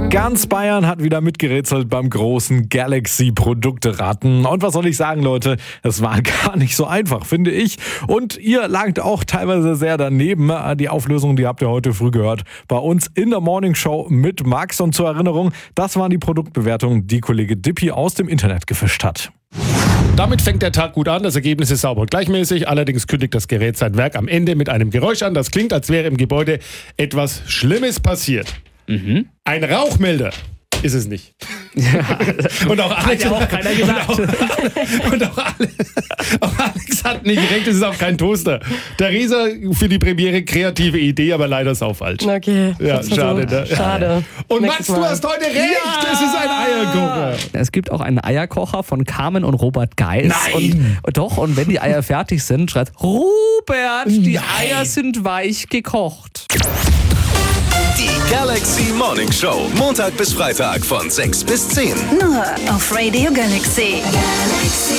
Ganz Bayern hat wieder mitgerätselt beim großen Galaxy-Produkte-Raten. Und was soll ich sagen, Leute? Es war gar nicht so einfach, finde ich. Und ihr lagt auch teilweise sehr daneben. Die Auflösung, die habt ihr heute früh gehört bei uns in der Morning Show mit Max. Und zur Erinnerung, das waren die Produktbewertungen, die Kollege Dippi aus dem Internet gefischt hat. Damit fängt der Tag gut an, das Ergebnis ist sauber und gleichmäßig. Allerdings kündigt das Gerät sein Werk am Ende mit einem Geräusch an. Das klingt, als wäre im Gebäude etwas Schlimmes passiert. Ein Rauchmelder ist es nicht. Ja. Und auch Alex Hat ja auch keiner gesagt. Auch Alex hat nicht recht, es ist auch kein Toaster. Theresa für die Premiere kreative Idee, aber leider saufalsch. Okay. Ja, schade. Ne? Schade. Und Nächstes Max, du Mal. hast heute recht, es ist ein Eierkocher. Es gibt auch einen Eierkocher von Carmen und Robert Geis. Nein! Und wenn die Eier fertig sind, schreibt Robert, die Eier sind weich gekocht. Die Galaxy Morning Show. Montag bis Freitag von 6 bis 10. Nur auf Radio Galaxy.